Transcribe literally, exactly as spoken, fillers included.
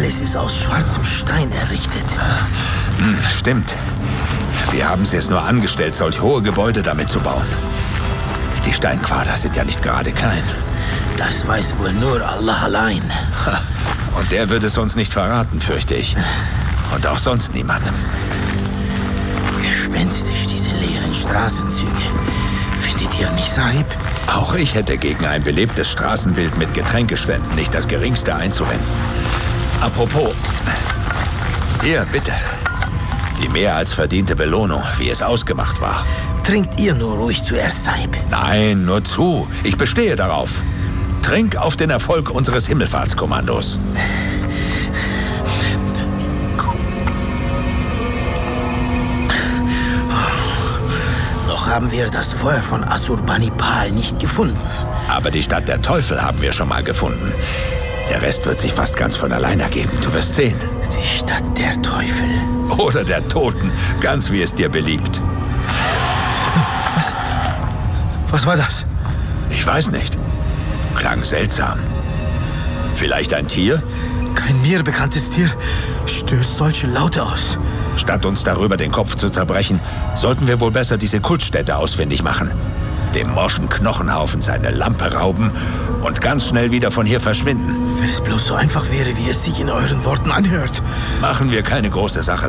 Alles ist aus schwarzem Stein errichtet. Hm, stimmt. Wir haben es jetzt nur angestellt, solch hohe Gebäude damit zu bauen. Die Steinquader sind ja nicht gerade klein. Das weiß wohl nur Allah allein. Und der wird es uns nicht verraten, fürchte ich. Und auch sonst niemandem. Gespenstisch, diese leeren Straßenzüge. Findet ihr nicht, Sahib? Auch ich hätte gegen ein belebtes Straßenbild mit Getränkeständen nicht das Geringste einzuwenden. Apropos. Hier, bitte. Die mehr als verdiente Belohnung, wie es ausgemacht war. Trinkt ihr nur ruhig zuerst, Sahib. Nein, nur zu. Ich bestehe darauf. Trink auf den Erfolg unseres Himmelfahrtskommandos. Noch haben wir das Feuer von Assurbanipal nicht gefunden. Aber die Stadt der Teufel haben wir schon mal gefunden. Der Rest wird sich fast ganz von allein ergeben. Du wirst sehen. Die Stadt der Teufel. Oder der Toten. Ganz wie es dir beliebt. Was? Was war das? Ich weiß nicht. Klang seltsam. Vielleicht ein Tier? Kein mir bekanntes Tier stößt solche Laute aus. Statt uns darüber den Kopf zu zerbrechen, sollten wir wohl besser diese Kultstätte ausfindig machen. Dem morschen Knochenhaufen seine Lampe rauben und ganz schnell wieder von hier verschwinden. Wenn es bloß so einfach wäre, wie es sich in euren Worten anhört. Machen wir keine große Sache